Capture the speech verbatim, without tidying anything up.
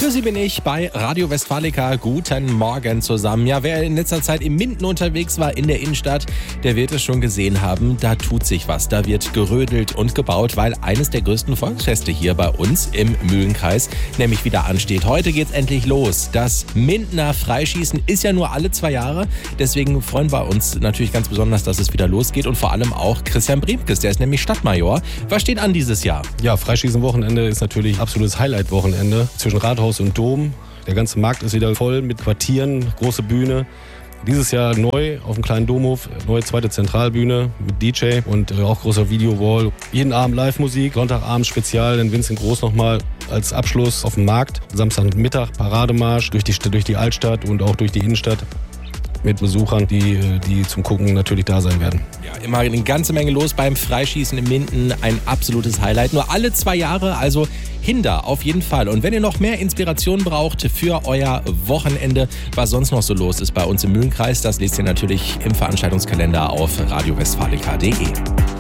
Für Sie bin ich bei Radio Westfalica. Guten Morgen zusammen. Ja, wer in letzter Zeit im Minden unterwegs war in der Innenstadt, der wird es schon gesehen haben. Da tut sich was. Da wird gerödelt und gebaut, weil eines der größten Volksfeste hier bei uns im Mühlenkreis nämlich wieder ansteht. Heute geht's endlich los. Das Mindener Freischießen ist ja nur alle zwei Jahre. Deswegen freuen wir uns natürlich ganz besonders, dass es wieder losgeht. Und vor allem auch Christian Briemkes, der ist nämlich Stadtmajor. Was steht an dieses Jahr? Ja, Freischießen-Wochenende ist natürlich absolutes Highlight-Wochenende zwischen Rathaus und Dom. Der ganze Markt ist wieder voll mit Quartieren, große Bühne. Dieses Jahr neu auf dem kleinen Domhof, neue zweite Zentralbühne mit D J und äh, auch großer Videowall. Jeden Abend Live-Musik, Sonntagabend Spezial, dann Vincent Groß nochmal als Abschluss auf dem Markt. Samstagmittag Parademarsch durch die, durch die Altstadt und auch durch die Innenstadt mit Besuchern, die, die zum Gucken natürlich da sein werden. Ja, immer eine ganze Menge los beim Freischießen im Minden. Ein absolutes Highlight. Nur alle zwei Jahre, also Hinder auf jeden Fall. Und wenn ihr noch mehr Inspiration braucht für euer Wochenende, was sonst noch so los ist bei uns im Mühlenkreis, das lest ihr natürlich im Veranstaltungskalender auf radio westfalica punkt de.